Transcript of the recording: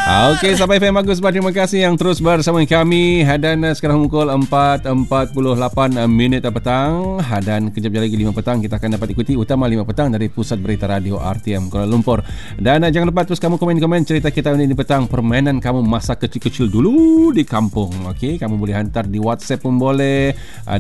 Okey, sampai FM Bagus. Terima kasih yang terus bersama kami. Dan sekarang pukul 4.48 petang. Dan kejap lagi 5 petang kita akan dapat ikuti Utama 5 petang dari Pusat Berita Radio RTM Kuala Lumpur. Dan jangan lupa terus kamu komen-komen cerita kita ini petang. Permainan kamu masa kecil-kecil dulu di kampung. Okey, kamu boleh hantar di WhatsApp pun boleh.